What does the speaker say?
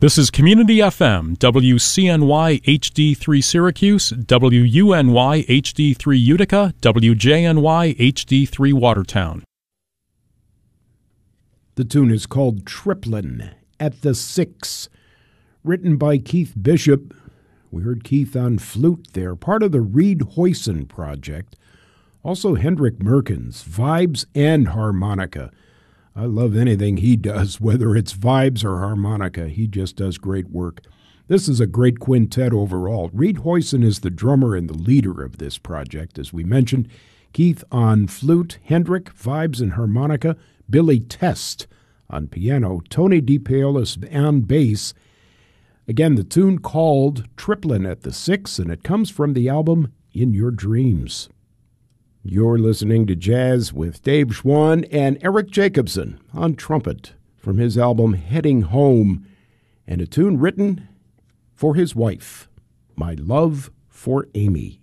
This is Community FM, WCNY HD3 Syracuse, WUNY HD3 Utica, WJNY HD3 Watertown. The tune is called Triplin at the Six, written by Keith Bishop. We heard Keith on flute there, part of the Reed Hoyson project. Also Hendrik Merkens, vibes and harmonica. I love anything he does, whether it's vibes or harmonica. He just does great work. This is a great quintet overall. Reed Hoyson is the drummer and the leader of this project, as we mentioned. Keith on flute, Hendrik, vibes and harmonica, Billy Test on piano, Tony DePaolis on bass. Again, the tune called Triplin at the Six, and it comes from the album In Your Dreams. You're listening to Jazz with Dave Schwann and Eric Jacobson on trumpet from his album Heading Home, and a tune written for his wife, My Love for Amy.